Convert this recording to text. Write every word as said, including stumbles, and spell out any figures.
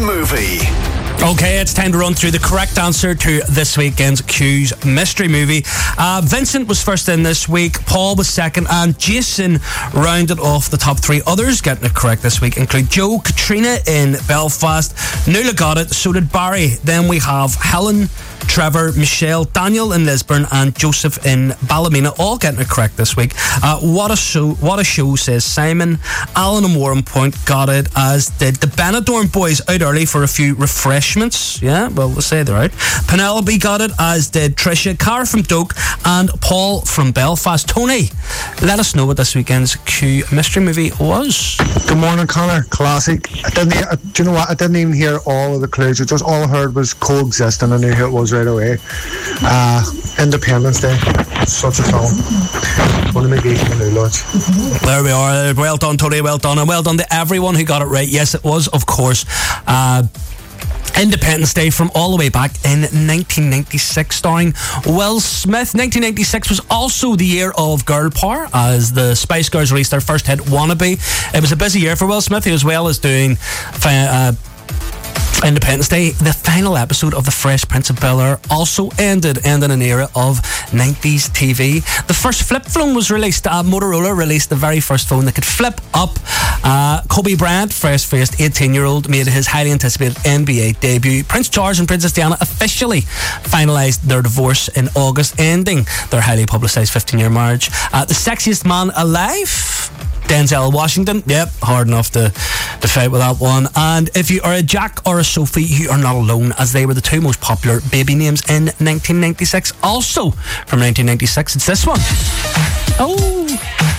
Movie. Okay, it's time to run through the correct answer to this weekend's Q's mystery movie. Uh, Vincent was first in this week, Paul was second, and Jason rounded off the top three. Others getting it correct this week include Joe, Katrina in Belfast, Nuala got it, so did Barry. Then we have Helen, Trevor, Michelle, Daniel in Lisburn, and Joseph in Ballymena, all getting it correct this week. Uh, what a show, what a show, says Simon. Alan and Warren Point got it, as did the Benidorm boys, out early for a few refreshments. Yeah, well, we'll say they're out. Penelope got it, as did Tricia. Cara from Doak, and Paul from Belfast. Tony, let us know what this weekend's Q mystery movie was. Good morning, Connor. Classic. I didn't. I, do you know what? I didn't even hear all of the clues. It just all I heard was coexist, and I knew who it was right away. Uh, Independence Day. Such a film. One of my geeks in the lodge. There we are. Well done, Tony. Well done, and well done to everyone who got it right. Yes, it was, of course, Uh, Independence Day, from all the way back in nineteen ninety-six, starring Will Smith. nineteen ninety-six was also the year of girl power, as the Spice Girls released their first hit, Wannabe. It was a busy year for Will Smith, as well as doing uh, Independence Day. The final episode of The Fresh Prince of Bel-Air also ended, ending an era of nineties T V. The first flip phone was released. Uh, Motorola released the very first phone that could flip up. Uh, Kobe Bryant, fresh-faced eighteen-year-old, made his highly anticipated N B A debut. Prince Charles and Princess Diana officially finalised their divorce in August, ending their highly publicised fifteen-year marriage. Uh, the sexiest man alive, Denzel Washington. Yep, hard enough to, to fight with that one. And if you are a Jack or a Sophie, you are not alone, as they were the two most popular baby names in nineteen ninety-six. Also from nineteen ninety-six, it's this one. Oh...